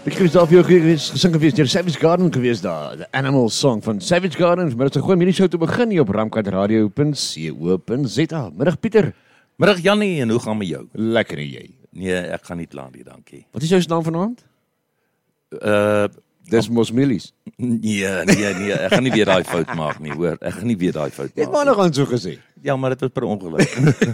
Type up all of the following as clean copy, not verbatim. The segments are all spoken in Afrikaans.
Ek is daar vir jou gesing gewees, deur Savage Garden gewees daar, The Animal Song van Savage Garden, maar dit is 'n goeie middelshow te begin hier op ramkatradio.co.za. Middag Pieter. Middag Jannie, en hoe gaan met jou? Lekker en jy? Nee, ek gaan nie klaar nie, dankie. Wat is jou naam vanaand? Dis mos Millies. Nee, ek gaan nie weer daai fout maak nie, hoor. Ek gaan nie weer daai fout Jy het maak. maar nog aan so gesê. Ja, maar dit was per ongeluk.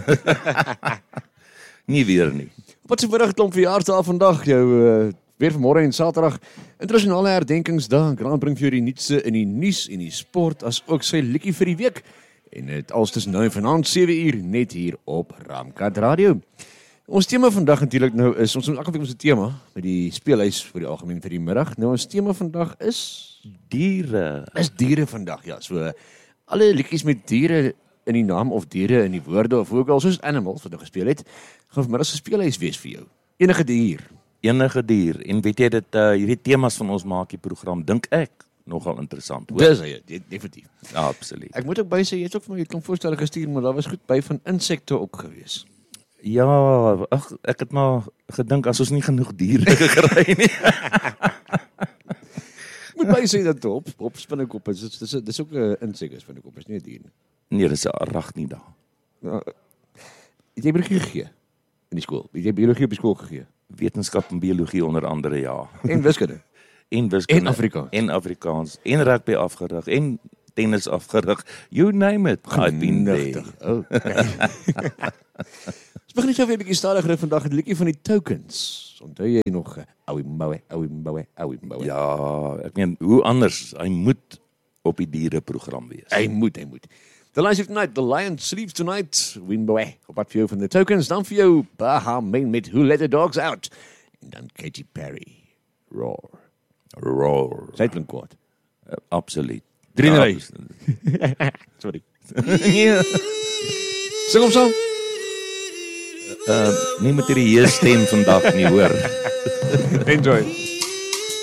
Nie weer nie. Wat is vandag klomp verjaarsdae vandag? Jou weer vanmôre en Saterdag internasionale herdenkingsdag. Grant bring vir jou die nuutste in die nuus en die sport as ook sy liedjie vir die week. En dit als tussen 9 vanaand 7 uur net hier op Ramkat Radio. Ons tema vandag natuurlik nou is ons elke week ons tema met die speelhuis vir die algemeen vir die middag. Nou ons tema vandag is Diere. Is diere vandag, ja. So alle liedjies met diere in die naam of diere in die woorde of ook al soos animals wat nou gespeel het, gaan vanmiddag se speelhuis wees vir jou. Enige dier. Enige dier. En weet jy dit, hierdie temas van ons maak die program, dink ek, nogal interessant, hoor. Dis hy, definitief. Ja, absoluut. Ek moet ook by sê, jy het ook vir my 'n klomp voorstelle gestuur, maar daar was goed by van insekte ook gewees. Ja, ag, ek het maar gedink as ons nie genoeg diere gekry nie. Moet by sê dat op spinnekop dis ook 'n insek is spinnekop, is nie 'n dier nie. Nee, dis 'n arachnida. Ja, het jy biologie gegee in die skool? Het jy biologie op die skool gegee? Wetenskap en biologie onder andere, ja. En wiskunde. En wiskunde. En Afrikaans. En Afrikaans. En rugby afgerig. En tennis afgerig. You name it. I've been there. Oh, okay. Ons begin net so weer 'n bietjie stadiger vandag met 'n liedjie van die Tokens. Onthou jy nog Owie Mbowe. Ja, ek meen, hoe anders? Hy moet op die diereprogram wees. Hy moet. The Lion Sleeps Tonight, The Lion Sleeps Tonight, Winbowe. Op wat vir jou van the Tokens, dan vir jou Baha Men met Who Let the Dogs Out. En dan Katy Perry, Roar. Sy klink kwaad. Absoluut. 3 in 'n ry. Sorry. Sing hom saam. Nie met hierdie stem vandag nie, hoor. Enjoy.